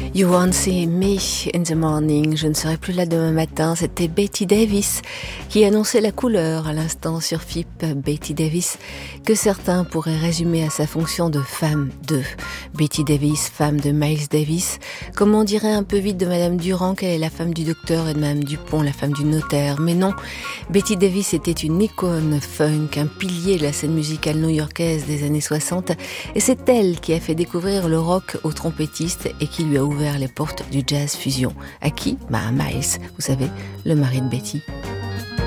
You won't see me in the morning. Je ne serai plus là demain matin. C'était Betty Davis qui annonçait la couleur à l'instant sur FIP. Betty Davis, que certains pourraient résumer à sa fonction de femme de Betty Davis, femme de Miles Davis. Comme on dirait un peu vite de Madame Durand qu'elle est la femme du docteur et de Madame Dupont, la femme du notaire. Mais non, Betty Davis était une icône funk, un pilier de la scène musicale new-yorkaise des années 60. Et c'est elle qui a fait découvrir le rock au trompettiste et qui lui a ouvert les portes du jazz fusion. À qui ? À Miles, vous savez, le mari de Betty.